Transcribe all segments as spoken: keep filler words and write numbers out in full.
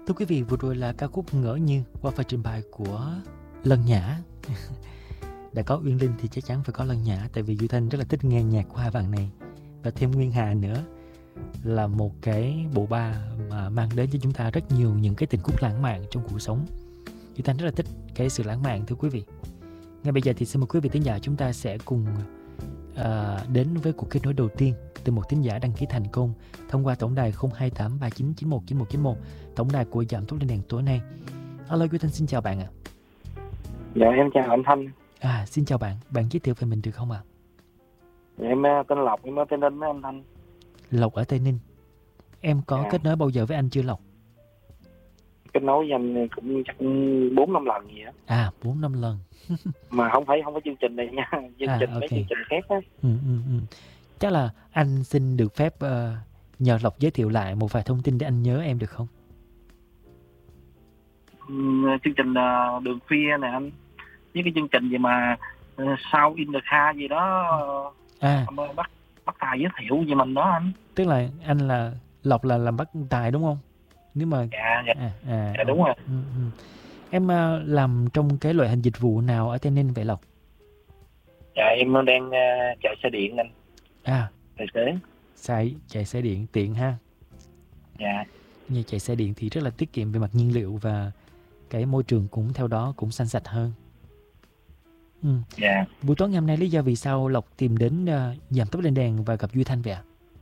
Thưa quý vị, vừa rồi là ca khúc Ngỡ Như qua phần trình bày của Lân Nhã. Đã có Uyên Linh thì chắc chắn phải có Lân Nhã, tại vì Duy Thanh rất là thích nghe nhạc của hai bạn này. Và thêm Nguyên Hà nữa là một cái bộ ba mà mang đến cho chúng ta rất nhiều những cái tình khúc lãng mạn trong cuộc sống. Duy Thanh rất là thích cái sự lãng mạn, thưa quý vị. Ngay bây giờ thì xin mời quý vị thính giả chúng ta sẽ cùng uh, đến với cuộc kết nối đầu tiên từ một thính giả đăng ký thành công thông qua tổng đài không hai tám ba chín chín một chín một chín một, tổng đài của Giảm Tốc Lên Đèn tối nay. Alo, Duy Thanh xin chào bạn ạ. À. Dạ em chào anh Thanh. À, xin chào bạn, bạn giới thiệu về mình được không ạ? À? Dạ, em tên Lộc, em ở Tây Ninh đó anh Thanh. Lộc ở Tây Ninh. Em có dạ. kết nối bao giờ với anh chưa Lộc? Kết nối với anh cũng chắc bốn năm lần gì đó. À, bốn năm lần. Mà không phải không có chương trình này nha, chương à, trình okay. mấy chương trình khác á. Ừ, ừ, ừ. Chắc là anh xin được phép uh, nhờ Lộc giới thiệu lại một vài thông tin để anh nhớ em được không? Ừ, chương trình uh, Đường Khuya nè anh, với cái chương trình gì mà uh, Sao in the Car gì đó, à. uh, bắt bắt tài giới thiệu về mình đó anh. Tức là anh là Lộc là làm bắt tài đúng không? Nếu mà dạ dạ, à, à, dạ đúng rồi. Ừ, ừ. Em uh, làm trong cái loại hình dịch vụ nào ở Tây Ninh vậy Lộc? Dạ em đang uh, chạy xe điện anh. À, tài xế. Chạy, chạy xe điện tiện ha. Dạ. Như chạy xe điện thì rất là tiết kiệm về mặt nhiên liệu và cái môi trường cũng theo đó cũng xanh sạch hơn. Ừ. Dạ. Buổi tối ngày hôm nay lý do vì sao Lộc tìm đến uh, Giảm Tốc Lên Đèn và gặp Duy Thanh vậy ạ?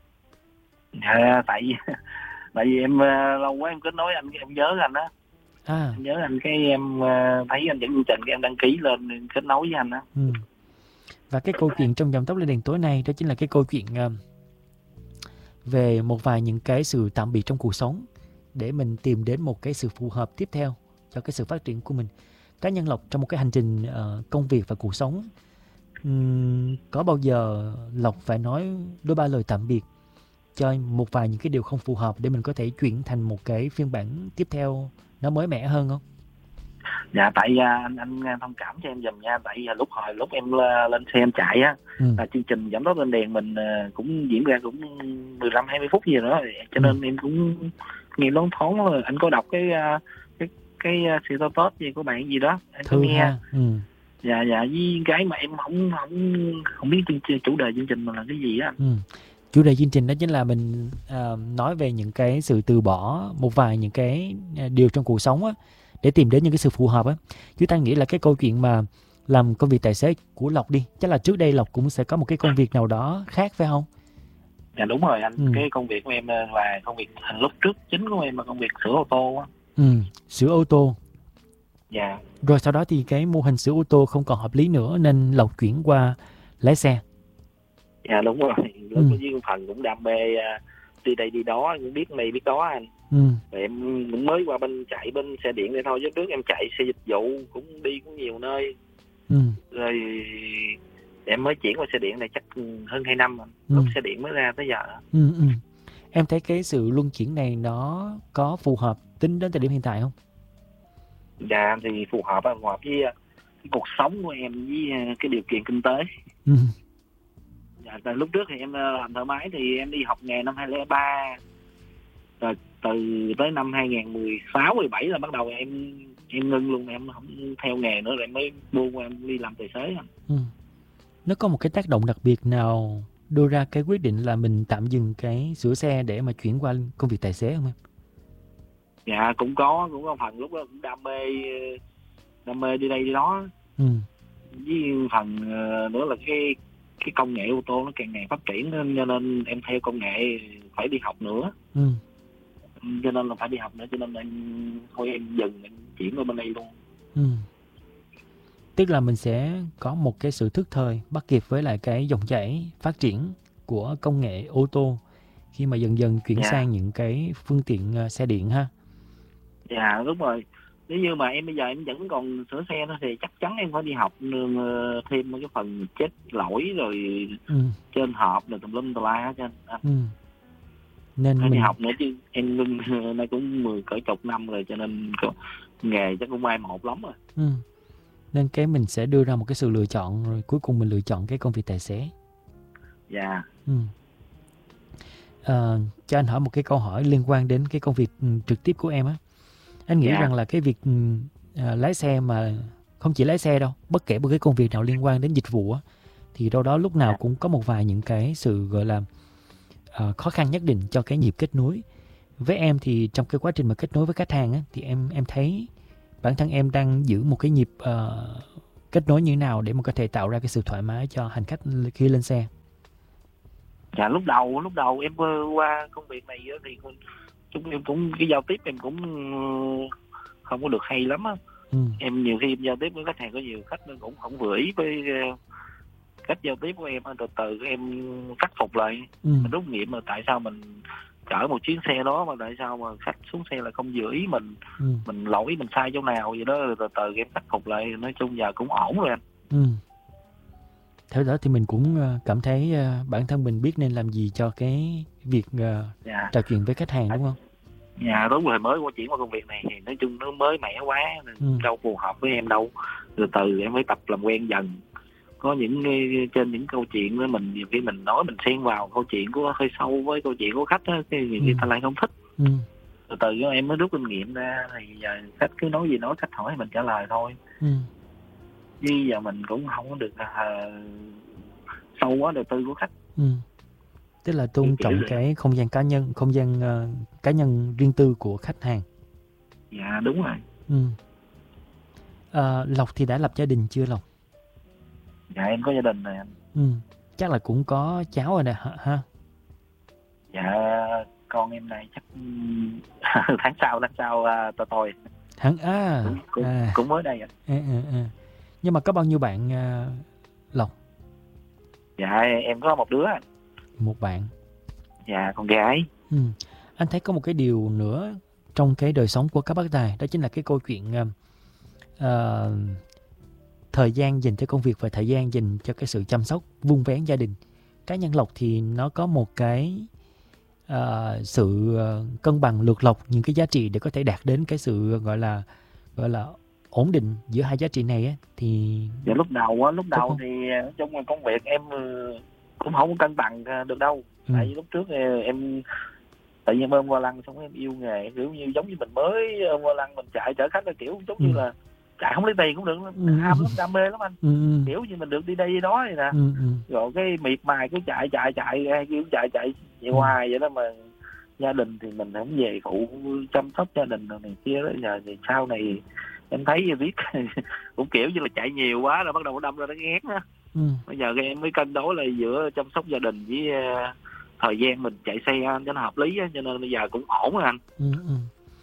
Dạ tại vì tại vì em uh, lâu quá em kết nối anh, em nhớ anh á. À. Em nhớ anh, cái em uh, thấy anh dẫn chương trình, cái em đăng ký lên kết nối với anh á. Ừ. Và cái câu chuyện trong Giảm Tốc Lên Đèn tối nay đó chính là cái câu chuyện uh, về một vài những cái sự tạm biệt trong cuộc sống để mình tìm đến một cái sự phù hợp tiếp theo cho cái sự phát triển của mình. Cá nhân Lộc trong một cái hành trình uh, công việc và cuộc sống, um, có bao giờ Lộc phải nói đôi ba lời tạm biệt cho một vài những cái điều không phù hợp để mình có thể chuyển thành một cái phiên bản tiếp theo nó mới mẻ hơn không? Dạ tại anh anh thông cảm cho em giùm nha, tại lúc hồi lúc em lên xe em chạy á, ừ. là chương trình Giảm Tốc Lên Đèn mình cũng diễn ra cũng mười lăm hai mươi phút gì nữa, cho nên ừ. em cũng nghe loáng thoáng là anh có đọc cái cái cái sự tốt tốt gì của bạn gì đó em có nghe. Ừ. Dạ dạ, với cái mà em không không không biết chương, chủ đề chương trình mình là cái gì á. Ừ. Chủ đề chương trình đó chính là mình uh, nói về những cái sự từ bỏ một vài những cái điều trong cuộc sống á, để tìm đến những cái sự phù hợp á. Chúng ta nghĩ là cái câu chuyện mà làm công việc tài xế của Lộc đi, chắc là trước đây Lộc cũng sẽ có một cái công việc nào đó khác phải không? Dạ đúng rồi anh, ừ. cái công việc của em là công việc lúc trước chính của em là công việc sửa ô tô á. Ừ, sửa ô tô. Dạ. Rồi sau đó thì cái mô hình sửa ô tô không còn hợp lý nữa nên Lộc chuyển qua lái xe. Dạ đúng rồi, lúc ừ. với phần cũng đam mê đi đây đi đó, cũng biết này biết đó anh. Ừ. Rồi em cũng mới qua bên chạy bên xe điện này thôi, chứ trước em chạy xe dịch vụ cũng đi cũng nhiều nơi. Ừ. Rồi em mới chuyển qua xe điện này chắc hơn hai năm rồi, ừ. lúc xe điện mới ra tới giờ. Ừ, ừ. Em thấy cái sự luân chuyển này nó có phù hợp tính đến thời điểm hiện tại không? Dạ thì phù hợp, phù hợp với cái cuộc sống của em với cái điều kiện kinh tế. Ừ. Dạ, từ lúc trước thì em làm thợ máy thì em đi học nghề năm hai không không ba, rồi từ tới năm hai không một sáu mười bảy là bắt đầu em em ngưng luôn, em không theo nghề nữa, rồi em mới buông qua em đi làm tài xế. Ừ. Nó có một cái tác động đặc biệt nào đưa ra cái quyết định là mình tạm dừng cái sửa xe để mà chuyển qua công việc tài xế không em? Dạ cũng có, cũng có phần lúc đó cũng đam mê đam mê đi đây đi đó. Ừ. Với phần nữa là cái cái công nghệ ô tô nó càng ngày phát triển nên cho nên em theo công nghệ phải đi học nữa. Ừ. Cho nên là phải đi học nữa, cho nên em thôi em dừng, em chuyển qua bên đây luôn. Ừ. Tức là mình sẽ có một cái sự thức thời bắt kịp với lại cái dòng chảy phát triển của công nghệ ô tô khi mà dần dần chuyển yeah. sang những cái phương tiện uh, xe điện ha. Dạ yeah, đúng rồi. Nếu như mà em bây giờ em vẫn còn sửa xe nữa thì chắc chắn em phải đi học thêm cái phần chết lỗi rồi ừ. trên hộp rồi tùm lum tùm la hết trơn. Ừ. Nên phải mình... đi học nữa chứ em ngưng nay cũng mười cỡ chục năm rồi, cho nên nghề chắc cũng mai một lắm rồi. Ừ. Nên cái mình sẽ đưa ra một cái sự lựa chọn, rồi cuối cùng mình lựa chọn cái công việc tài xế. Dạ. Yeah. Ừ. À, cho anh hỏi một cái câu hỏi liên quan đến cái công việc trực tiếp của em á. Anh nghĩ Dạ. rằng là cái việc uh, lái xe mà không chỉ lái xe đâu, bất kể một cái công việc nào liên quan đến dịch vụ á, thì đâu đó lúc nào Dạ. cũng có một vài những cái sự gọi là uh, khó khăn nhất định cho cái nhịp kết nối. Với em thì trong cái quá trình mà kết nối với khách hàng á, thì em em thấy bản thân em đang giữ một cái nhịp uh, kết nối như thế nào để mà có thể tạo ra cái sự thoải mái cho hành khách khi lên xe? Dạ lúc đầu lúc đầu em qua công việc này thì chúng em cũng cái giao tiếp em cũng không có được hay lắm á. Ừ. Em nhiều khi em giao tiếp với khách hàng, có nhiều khách nó cũng không vừa ý với cách giao tiếp của em, từ từ em khắc phục lại. Ừ. Mình rút nghiệm mà tại sao mình chở một chuyến xe đó mà tại sao mà khách xuống xe là không vừa ý mình. Ừ. Mình lỗi mình sai chỗ nào vậy đó, rồi từ từ em khắc phục lại, nói chung giờ cũng ổn rồi anh. Ừ. Theo đó thì mình cũng cảm thấy bản thân mình biết nên làm gì cho cái việc dạ. trò chuyện với khách hàng, đúng không? Dạ đúng rồi, mới qua chuyển qua công việc này thì nói chung nó mới mẻ quá, ừ. đâu phù hợp với em đâu. Từ từ em mới tập làm quen dần. Có những trên những câu chuyện với mình, nhiều khi mình nói mình xen vào câu chuyện của hơi sâu với câu chuyện của khách á, thì người ừ. ta lại không thích. Ừ. Từ từ em mới rút kinh nghiệm ra, thì giờ khách cứ nói gì nói, khách hỏi thì mình trả lời thôi. Ừ. Chứ giờ mình cũng không có được uh, sâu quá đời tư của khách. Ừ. Tức là tôn trọng cái không gian cá nhân, không gian uh, cá nhân riêng tư của khách hàng. Dạ đúng rồi. Ừ. Uh, Lộc thì đã lập gia đình chưa Lộc? Dạ em có gia đình rồi anh. Ừ. Chắc là cũng có cháu rồi nè ha? Dạ con em này chắc tháng sau tháng sau uh, tôi tôi. Tháng à, cũng, cũng, à. cũng mới đây ạ. À, à, à. Nhưng mà có bao nhiêu bạn uh, Lộc? Dạ em có một đứa. Một bạn. Dạ con gái. Ừ. Anh thấy có một cái điều nữa trong cái đời sống của các bác tài, đó chính là cái câu chuyện uh, uh, thời gian dành cho công việc và thời gian dành cho cái sự chăm sóc vun vén gia đình. Cá nhân Lộc thì nó có một cái uh, sự uh, cân bằng lược lọc những cái giá trị để có thể đạt đến cái sự gọi là gọi là ổn định giữa hai giá trị này á, thì dạ, lúc đầu á lúc đầu không? Thì trong công việc em cũng không cân bằng được đâu. Ừ. Tại vì lúc trước em tự nhiên ôm qua lăng xong em yêu nghề, kiểu như giống như mình mới ôm qua lăng mình chạy chở khách là kiểu giống ừ. như là chạy không lấy tiền cũng được, ừ. ham lắm, đam mê lắm anh. Ừ. Kiểu như mình được đi đây đi đó vậy nè. Ừ. Rồi cái miệt mài cứ chạy chạy chạy kiểu chạy chạy vậy ừ. hoài vậy đó, mà gia đình thì mình không về phụ chăm sóc gia đình rồi này kia đó. Giờ thì sau này em thấy viết cũng kiểu như là chạy nhiều quá rồi bắt đầu đâm ra nó ghét á. Ừ. Bây giờ em mới cân đối là giữa chăm sóc gia đình với uh, thời gian mình chạy xe cho nó hợp lý á, cho nên bây giờ cũng ổn rồi anh. Ừ, ừ.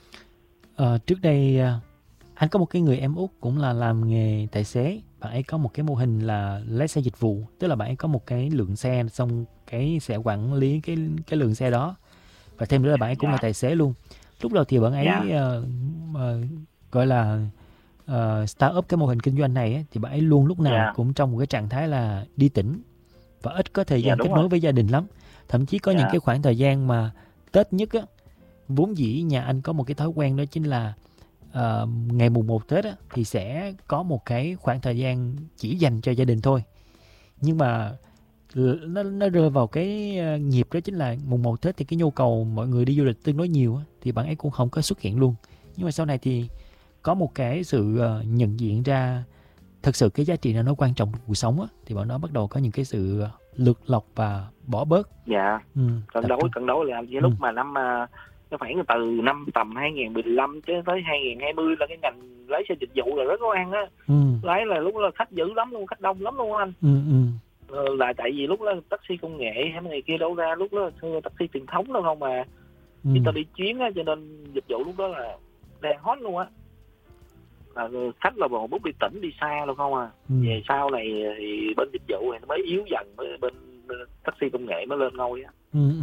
À, trước đây anh có một cái người em út cũng là làm nghề tài xế. Bạn ấy có một cái mô hình là lái xe dịch vụ, tức là bạn ấy có một cái lượng xe, xong cái sẽ quản lý cái cái lượng xe đó, và thêm nữa là bạn ấy cũng dạ. là tài xế luôn. Lúc đầu thì bạn ấy dạ. uh, uh, gọi là uh, start up cái mô hình kinh doanh này ấy, thì bạn ấy luôn lúc nào yeah. cũng trong một cái trạng thái là đi tỉnh và ít có thời gian yeah, kết nối rồi. với gia đình lắm. Thậm chí có yeah. những cái khoảng thời gian mà Tết nhất á, vốn dĩ nhà anh có một cái thói quen đó chính là uh, ngày mùng một Tết á, thì sẽ có một cái khoảng thời gian chỉ dành cho gia đình thôi. Nhưng mà nó, nó rơi vào cái nhịp đó chính là mùng một Tết thì cái nhu cầu mọi người đi du lịch tương đối nhiều á, thì bạn ấy cũng không có xuất hiện luôn. Nhưng mà sau này thì có một cái sự uh, nhận diện ra thực sự cái giá trị nào nó quan trọng trong cuộc sống á, thì bọn nó bắt đầu có những cái sự lược lọc và bỏ bớt. Dạ. Ừ, cân đối cân đối là với ừ. lúc mà năm cái khoảng từ năm tầm hai không một lăm cho tới hai không hai không là cái ngành lái xe dịch vụ là rất có ăn á. Ừ. Lái là lúc là khách dữ lắm luôn, khách đông lắm luôn anh. Ừ, ừ. Ờ, là tại vì lúc đó taxi công nghệ hay này kia đâu ra, lúc đó taxi truyền thống đâu không mà. Ừ. Người ta đi chuyến á, cho nên dịch vụ lúc đó là đang hot luôn á. À, khách là một bút đi tỉnh đi xa luôn không à. Ừ. Về sau này thì bên dịch vụ thì nó mới yếu dần, mới bên taxi công nghệ mới lên ngôi á. Ừ, ừ.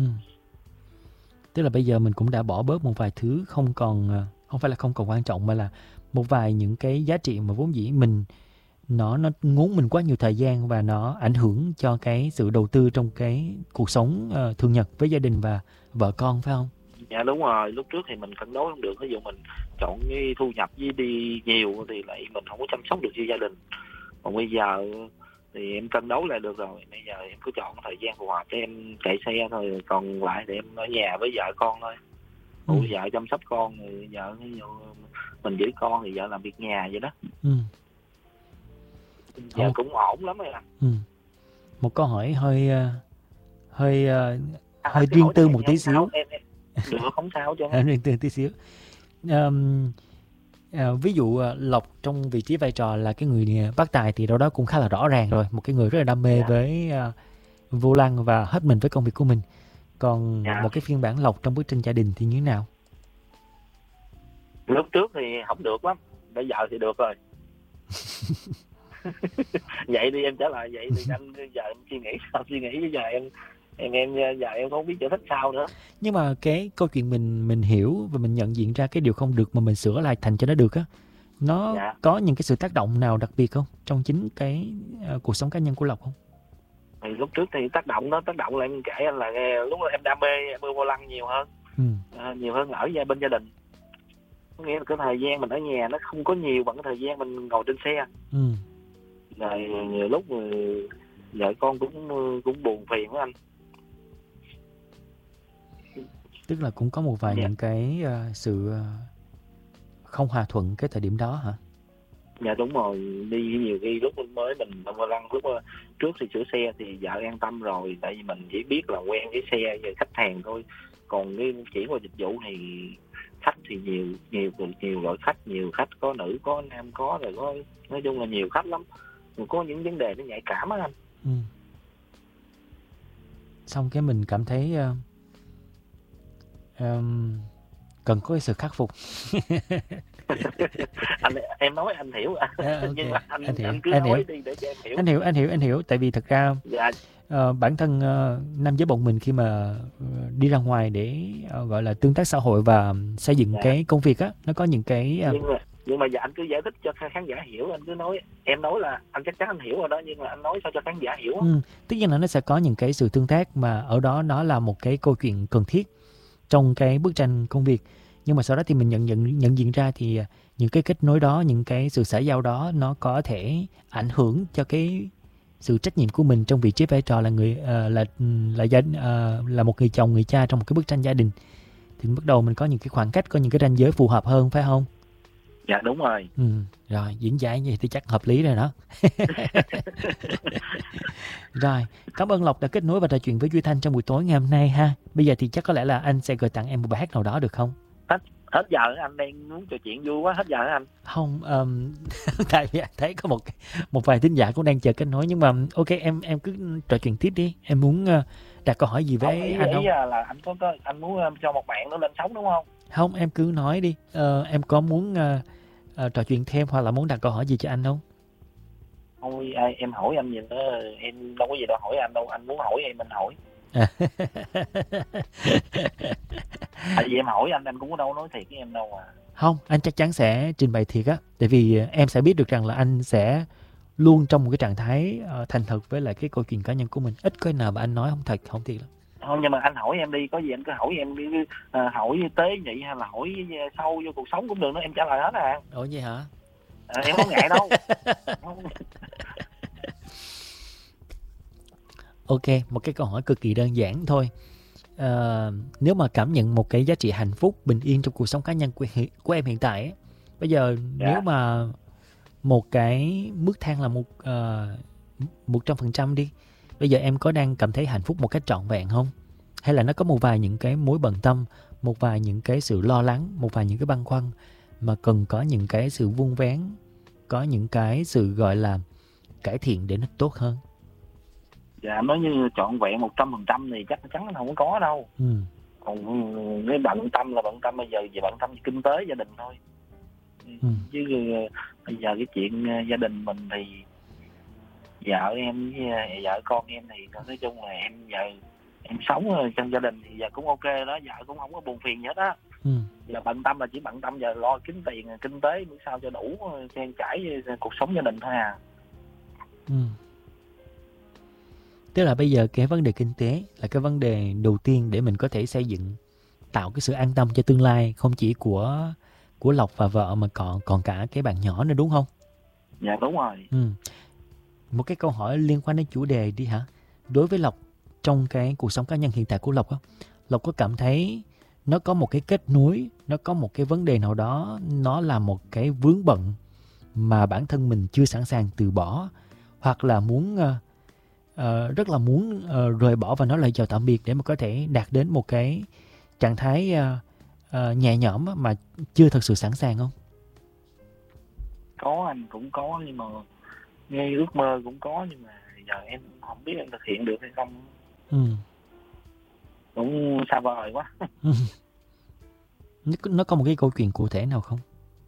Tức là bây giờ mình cũng đã bỏ bớt một vài thứ không còn, không phải là không còn quan trọng, mà là một vài những cái giá trị mà vốn dĩ mình nó nó ngốn mình quá nhiều thời gian và nó ảnh hưởng cho cái sự đầu tư trong cái cuộc sống uh, thường nhật với gia đình và vợ con, phải không? Dạ đúng rồi, lúc trước thì mình cân đối không được, ví dụ mình chọn cái thu nhập với đi nhiều thì lại mình không có chăm sóc được cho gia đình. Còn bây giờ thì em cân đối lại được rồi, bây giờ em cứ chọn thời gian phù hợp để em chạy xe thôi, còn lại thì em ở nhà với vợ con thôi. phụ ừ. vợ chăm sóc con, rồi vợ mình giữ con thì vợ làm việc nhà vậy đó. Ừ. Giờ cũng ổn lắm rồi à. Ừ. Một câu hỏi hơi hơi à, hơi riêng tư một tí xíu. Em, em, được không sao cho riêng tư tí xíu. Um, À, ví dụ Lộc trong vị trí vai trò là cái người bác tài thì đâu đó cũng khá là rõ ràng rồi, một cái người rất là đam mê yeah. với uh, vô lăng và hết mình với công việc của mình. Còn yeah. một cái phiên bản Lộc trong bức tranh gia đình thì như thế nào? Lúc trước thì không được lắm, bây giờ thì được rồi. Vậy đi em trả lời vậy thì anh giờ em suy nghĩ sao suy nghĩ bây giờ em em em giờ em không biết giải thích sao nữa. Nhưng mà cái câu chuyện mình mình hiểu và mình nhận diện ra cái điều không được mà mình sửa lại thành cho nó được á, nó dạ. có những cái sự tác động nào đặc biệt không trong chính cái uh, cuộc sống cá nhân của Lộc không? Thì lúc trước thì tác động đó tác động là em kể anh là nghe lúc đó em đam mê em mê vô lăng nhiều hơn, ừ. à, nhiều hơn ở gia bên gia đình. Có nghĩa là cái thời gian mình ở nhà nó không có nhiều bằng cái thời gian mình ngồi trên xe. Ừ. Rồi nhiều lúc rồi vợ con cũng cũng buồn phiền với anh. Tức là cũng có một vài yeah. những cái uh, sự uh, không hòa thuận cái thời điểm đó hả? Dạ đúng rồi, đi nhiều khi lúc mới mình vô lăng lúc uh, trước thì sửa xe thì vợ an tâm rồi, tại vì mình chỉ biết là quen cái xe về khách hàng thôi. Còn cái chuyển qua dịch vụ thì khách thì nhiều nhiều nhiều loại khách, nhiều khách có nữ có nam có rồi có, nói chung là nhiều khách lắm. Có những vấn đề nó nhạy cảm á anh. Ừ. Xong cái mình cảm thấy uh, um, cần có cái sự khắc phục. anh em nói anh hiểu à, okay. Nhưng mà anh, anh hiểu, anh cứ anh nói hiểu. đi để cho em hiểu. Anh hiểu, anh hiểu, anh hiểu. Tại vì thật ra dạ. uh, bản thân uh, nam giới bọn mình khi mà uh, đi ra ngoài để uh, gọi là tương tác xã hội và xây dựng dạ. cái công việc á, nó có những cái uh, nhưng mà nhưng mà giờ anh cứ giải thích cho khán giả hiểu, anh cứ nói em nói là anh chắc chắn anh hiểu rồi đó, nhưng mà anh nói sao cho khán giả hiểu. Ừ, tất nhiên là nó sẽ có những cái sự tương tác mà ở đó nó là một cái câu chuyện cần thiết trong cái bức tranh công việc, nhưng mà sau đó thì mình nhận nhận nhận diện ra thì những cái kết nối đó, những cái sự xã giao đó nó có thể ảnh hưởng cho cái sự trách nhiệm của mình trong vị trí vai trò là người uh, là là gia uh, là một người chồng, người cha trong một cái bức tranh gia đình, thì bắt đầu mình có những cái khoảng cách, có những cái ranh giới phù hợp hơn, phải không? Dạ đúng rồi. Ừ, rồi diễn giải như thì chắc hợp lý rồi đó. Rồi, cảm ơn Lộc đã kết nối và trò chuyện với Duy Thanh trong buổi tối ngày hôm nay ha. Bây giờ thì chắc có lẽ là anh sẽ gửi tặng em một bài hát nào đó được không? Hết hết giờ anh đang muốn trò chuyện vui quá, hết giờ hả anh? Không, um, tại vì anh thấy có một một vài thính giả cũng đang chờ kết nối, nhưng mà ok em em cứ trò chuyện tiếp đi. Em muốn uh, đặt câu hỏi gì với ý, anh ý không? Ý là anh có, có anh muốn um, cho một bạn nó lên sóng đúng không? Không, em cứ nói đi. Uh, em có muốn uh, uh, trò chuyện thêm hoặc là muốn đặt câu hỏi gì cho anh không? Thôi em hỏi anh gì nữa, em đâu có gì đâu hỏi anh đâu, anh muốn hỏi em mình hỏi. Tại vì em hỏi anh anh cũng có đâu nói thiệt với em đâu mà. Không, anh chắc chắn sẽ trình bày thiệt á, tại vì em sẽ biết được rằng là anh sẽ luôn trong một cái trạng thái uh, thành thật với lại cái câu chuyện cá nhân của mình, ít có nào mà anh nói không thật không thiệt lắm. Không, nhưng mà anh hỏi em đi, có gì anh cứ hỏi em đi, uh, hỏi tế nhị hay là hỏi sâu vô cuộc sống cũng được nữa, em trả lời hết à. Ủa vậy hả? À, em không ngại đâu. Ok, một cái câu hỏi cực kỳ đơn giản thôi. Uh, nếu mà cảm nhận một cái giá trị hạnh phúc, bình yên trong cuộc sống cá nhân của, của em hiện tại ấy, bây giờ yeah. nếu mà một cái mức thang là một một trăm phần trăm đi, bây giờ em có đang cảm thấy hạnh phúc một cách trọn vẹn không? Hay là nó có một vài những cái mối bận tâm, một vài những cái sự lo lắng, một vài những cái băn khoăn mà cần có những cái sự vun vén, có những cái sự gọi là cải thiện để nó tốt hơn? Dạ, nói như trọn vẹn một trăm phần trăm thì chắc chắn không có đâu. Ừ. Còn cái bận tâm là bận tâm bây giờ về bận tâm về kinh tế gia đình thôi. Ừ. Chứ bây giờ cái chuyện gia đình mình thì vợ em với vợ con em thì nói chung là em giờ em sống trong gia đình thì giờ cũng ok đó, vợ cũng không có buồn phiền gì hết á. Ừ. Giờ bận tâm là chỉ bận tâm giờ lo kiếm tiền kinh tế bữa sao cho đủ trang trải cuộc sống gia đình thôi à. Ừ. Tức là bây giờ cái vấn đề kinh tế là cái vấn đề đầu tiên để mình có thể xây dựng, tạo cái sự an tâm cho tương lai không chỉ của của Lộc và vợ mà còn còn cả cái bạn nhỏ nữa, đúng không? Dạ đúng rồi. Ừ. Một cái câu hỏi liên quan đến chủ đề đi hả? Đối với Lộc, trong cái cuộc sống cá nhân hiện tại của Lộc á, Lộc có cảm thấy nó có một cái kết nối, nó có một cái vấn đề nào đó, nó là một cái vướng bận mà bản thân mình chưa sẵn sàng từ bỏ, hoặc là muốn uh, uh, rất là muốn uh, rời bỏ và nói lời chào tạm biệt để mà có thể đạt đến một cái trạng thái uh, uh, nhẹ nhõm mà chưa thật sự sẵn sàng không? Có, anh cũng có, nhưng mà nghe ước mơ cũng có, nhưng mà giờ em không biết em thực hiện được hay không. Ừ. Cũng xa vời quá. Ừ. Nó có một cái câu chuyện cụ thể nào không?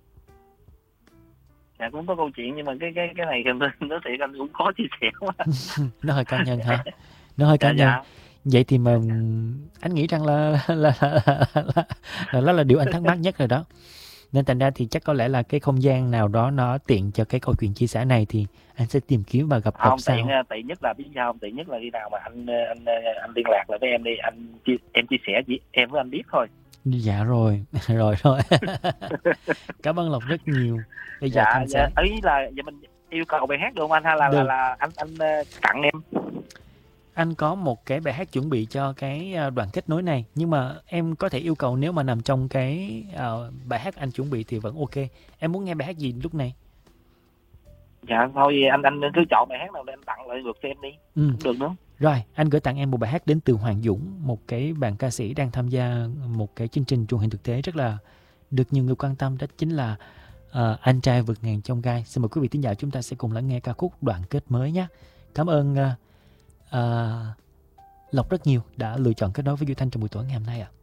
Dạ cũng có câu chuyện, nhưng mà cái cái cái này nó thiệt anh cũng khó chia sẻ quá. Nó hơi cá nhân hả? Nó hơi cá dạ, nhân. dạ. Vậy thì mà anh nghĩ rằng là là là, là, là, là đó là điều anh thắc mắc nhất rồi đó. Nên thành ra thì chắc có lẽ là cái không gian nào đó nó tiện cho cái câu chuyện chia sẻ này thì anh sẽ tìm kiếm và gặp không đọc sau. tiện tiện nhất là biết sao không? Tiện nhất là khi nào mà anh anh anh liên lạc lại với em đi, anh chia, em chia sẻ chỉ em với anh biết thôi. Dạ rồi, rồi rồi. Cảm ơn Lộc rất nhiều. Bây giờ dạ, Thanh dạ, sẽ... ý là giờ mình yêu cầu bài hát được không anh, hay là là, là anh anh tặng em? Anh có một cái bài hát chuẩn bị cho cái đoạn kết nối này, nhưng mà em có thể yêu cầu nếu mà nằm trong cái uh, bài hát anh chuẩn bị thì vẫn ok. Em muốn nghe bài hát gì lúc này? Dạ thôi anh anh cứ chọn bài hát nào để anh tặng lại ngược cho em đi. Ừ. Cũng được nữa. Rồi, anh gửi tặng em một bài hát đến từ Hoàng Dũng, một cái bạn ca sĩ đang tham gia một cái chương trình truyền hình thực tế rất là được nhiều người quan tâm, đó chính là uh, Anh Trai Vượt Ngàn Chông Gai. Xin mời quý vị thính giả chúng ta sẽ cùng lắng nghe ca khúc Đoạn Kết Mới nhé. Cảm ơn uh, uh, Lộc rất nhiều đã lựa chọn kết nối với Duy Thanh trong buổi tối ngày hôm nay ạ. À.